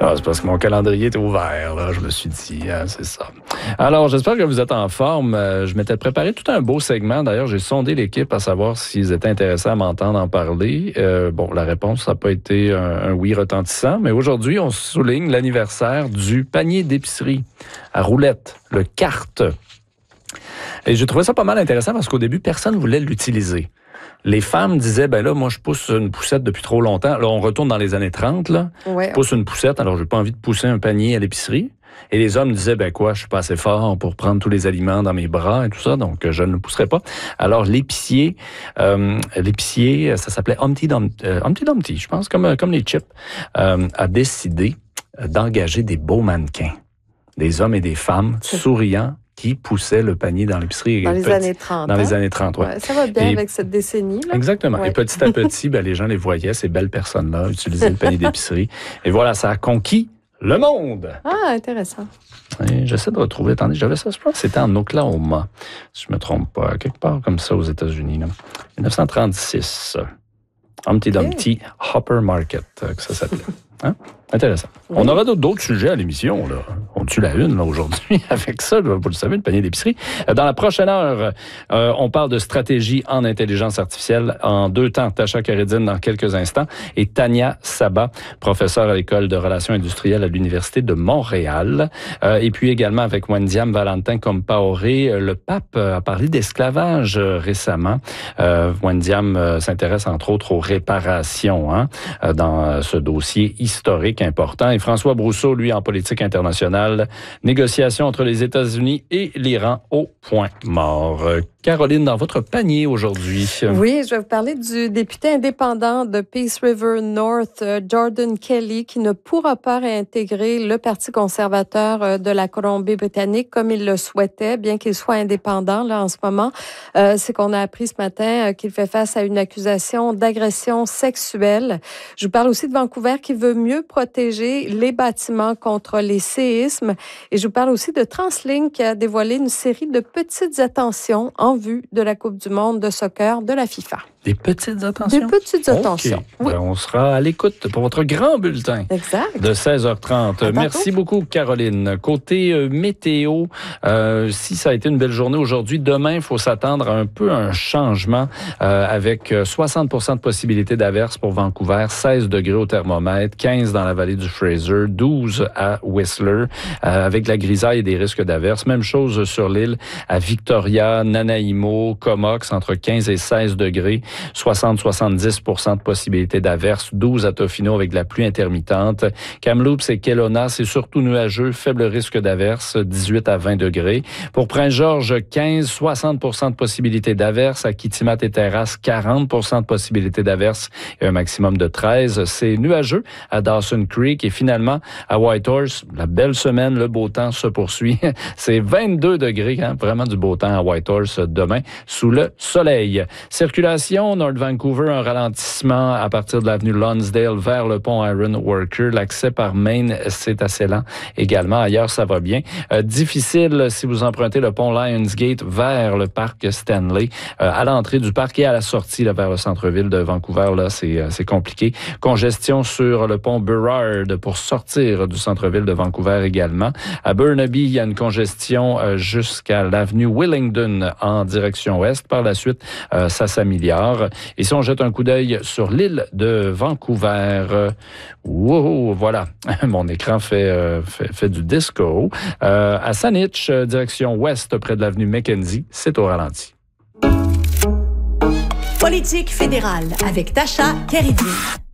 Ah, c'est parce que mon calendrier était ouvert, là, je me suis dit, c'est ça. Alors, j'espère que vous êtes en forme. Je m'étais préparé tout un beau segment. D'ailleurs, j'ai sondé l'équipe à savoir s'ils étaient intéressés à m'entendre en parler. La réponse n'a pas été un oui retentissant, mais aujourd'hui, on souligne l'anniversaire du panier d'épicerie à roulettes, le carte. Et j'ai trouvé ça pas mal intéressant parce qu'au début, personne ne voulait l'utiliser. Les femmes disaient, moi, je pousse une poussette depuis trop longtemps. Là, on retourne dans les années 30, là. Ouais. Je pousse une poussette, alors j'ai pas envie de pousser un panier à l'épicerie. Et les hommes disaient, je suis pas assez fort pour prendre tous les aliments dans mes bras et tout ça, donc je ne le pousserai pas. Alors, l'épicier, ça s'appelait Humpty Dumpty, je pense, comme les chips, a décidé d'engager des beaux mannequins, des hommes et des femmes souriants, qui poussait le panier dans l'épicerie. Dans les années 30. Dans les années 30, oui. Ouais, ça va bien avec cette décennie. Là. Exactement. Ouais. Et petit à petit, les gens les voyaient, ces belles personnes-là, utiliser le panier d'épicerie. Et voilà, ça a conquis le monde. Ah, intéressant. Et j'essaie de retrouver. Attendez, j'avais ça, je pense que c'était en Oklahoma, si je ne me trompe pas, quelque part comme ça aux États-Unis. Là. 1936. Humpty Dumpty Hopper Market, que ça s'appelait. Hein? Intéressant. Oui. On aura d'autres sujets à l'émission. Là. On tue la une là, aujourd'hui avec ça, vous le savez, le panier d'épicerie. Dans la prochaine heure, on parle de stratégie en intelligence artificielle en 2 temps. Tasha Keredine dans quelques instants et Tania Saba, professeure à l'École de relations industrielles à l'Université de Montréal. Et puis également avec Wendiam Valentin Compaoré, le pape a parlé d'esclavage récemment. Wendiam s'intéresse entre autres aux réparations dans ce dossier historique important. Et François Brousseau, lui, en politique internationale, négociations entre les États-Unis et l'Iran au point mort. Caroline, dans votre panier aujourd'hui. Oui, je vais vous parler du député indépendant de Peace River North, Jordan Kelly, qui ne pourra pas réintégrer le Parti conservateur de la Colombie-Britannique comme il le souhaitait, bien qu'il soit indépendant là en ce moment. C'est qu'on a appris ce matin qu'il fait face à une accusation d'agression sexuelle. Je vous parle aussi de Vancouver qui veut mieux protéger les bâtiments contre les séismes. Et je vous parle aussi de TransLink qui a dévoilé une série de petites attentions en vue de la Coupe du monde de soccer de la FIFA. Des petites attentions? Des petites attentions, okay. Oui. On sera à l'écoute pour votre grand bulletin de 16h30. Merci beaucoup, Caroline. Côté météo, si ça a été une belle journée aujourd'hui, demain, il faut s'attendre à un peu un changement avec 60% de possibilité d'averse pour Vancouver, 16 degrés au thermomètre, 15 dans la vallée du Fraser, 12 à Whistler, avec la grisaille et des risques d'averse. Même chose sur l'île à Victoria, Nanaimo, Comox, entre 15 et 16 degrés. 60-70% de possibilité d'averse, 12 à Tofino avec de la pluie intermittente. Kamloops et Kelowna, c'est surtout nuageux, faible risque d'averse, 18 à 20 degrés. Pour Prince-Georges, 15-60% de possibilité d'averse. À Kitimat et Terrasse, 40% de possibilité d'averse et un maximum de 13. C'est nuageux à Dawson Creek et finalement à Whitehorse, la belle semaine, le beau temps se poursuit. C'est 22 degrés, vraiment du beau temps à Whitehorse demain sous le soleil. Circulation North Vancouver, un ralentissement à partir de l'avenue Lonsdale vers le pont Iron Worker. L'accès par Main, c'est assez lent également. Ailleurs, ça va bien. Difficile si vous empruntez le pont Lionsgate vers le parc Stanley. À l'entrée du parc et à la sortie là, vers le centre-ville de Vancouver, là, c'est compliqué. Congestion sur le pont Burrard pour sortir du centre-ville de Vancouver également. À Burnaby, il y a une congestion jusqu'à l'avenue Willingdon en direction ouest. Par la suite, ça s'améliore. Et si on jette un coup d'œil sur l'île de Vancouver, wow, voilà, mon écran fait du disco. À Saanich, direction ouest, près de l'avenue Mackenzie, c'est au ralenti. Politique fédérale avec Tasha Keredine.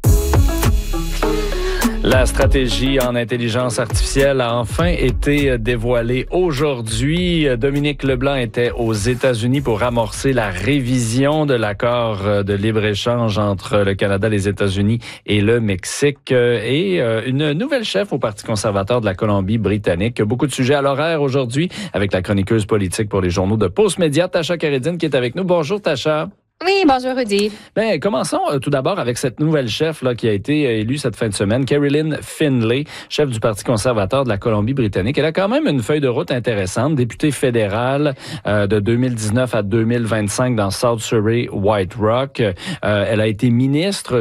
La stratégie en intelligence artificielle a enfin été dévoilée aujourd'hui. Dominique Leblanc était aux États-Unis pour amorcer la révision de l'accord de libre-échange entre le Canada, les États-Unis et le Mexique. Et une nouvelle chef au Parti conservateur de la Colombie-Britannique. Beaucoup de sujets à l'horaire aujourd'hui avec la chroniqueuse politique pour les journaux de Postmédia, Tasha Keredine, qui est avec nous. Bonjour, Tasha. Oui, bonjour Rudy. Commençons tout d'abord avec cette nouvelle chef là qui a été élue cette fin de semaine, Caroline Finlay, chef du Parti conservateur de la Colombie-Britannique. Elle a quand même une feuille de route intéressante, députée fédérale de 2019 à 2025 dans South Surrey, White Rock. Elle a été ministre